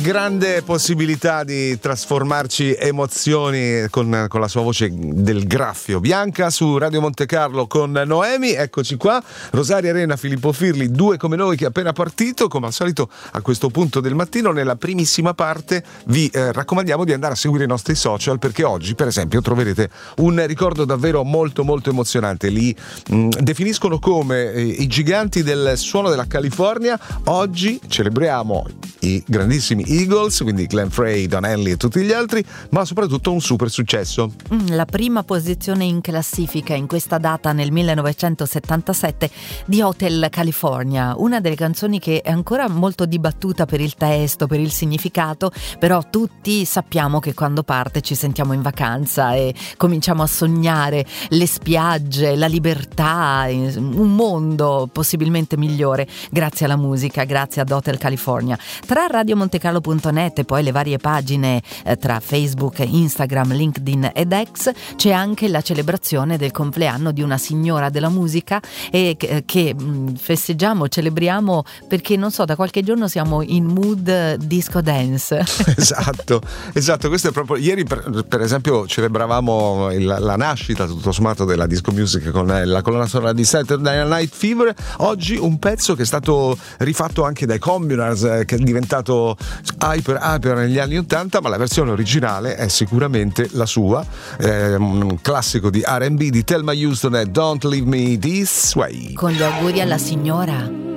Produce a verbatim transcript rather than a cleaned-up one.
Grande possibilità di trasformarci emozioni con, con la sua voce del graffio. Bianca su Radio Monte Carlo con Noemi, eccoci qua. Rosaria Arena, Filippo Firli, due come noi, che è appena partito. Come al solito a questo punto del mattino, nella primissima parte vi eh, raccomandiamo di andare a seguire i nostri social, perché oggi per esempio troverete un ricordo davvero molto molto emozionante. Li mh, definiscono come eh, i giganti del suono della California. Oggi celebriamo i grandissimi Eagles, quindi Glenn Frey, Don Henley e tutti gli altri, ma soprattutto un super successo. La prima posizione in classifica in questa data nel millenovecentosettantasette di Hotel California, una delle canzoni che è ancora molto dibattuta per il testo, per il significato, però tutti sappiamo che quando parte ci sentiamo in vacanza e cominciamo a sognare le spiagge, la libertà, un mondo possibilmente migliore grazie alla musica, grazie ad Hotel California. Tra Radio Montecarlo punto net e poi le varie pagine eh, tra Facebook, Instagram, LinkedIn ed X c'è anche la celebrazione del compleanno di una signora della musica e che, che mh, festeggiamo, celebriamo perché non so, da qualche giorno siamo in mood disco dance. Esatto, esatto, questo è proprio ieri per, per esempio celebravamo il, la nascita tutto sommato della disco music con la colonna sonora di Saturday Night Fever. Oggi un pezzo che è stato rifatto anche dai Communards, eh, che è diventato hyper hyper negli anni ottanta, ma la versione originale è sicuramente la sua, eh, un classico di R and B di Thelma Houston e Don't Leave Me This Way. Con gli auguri alla signora.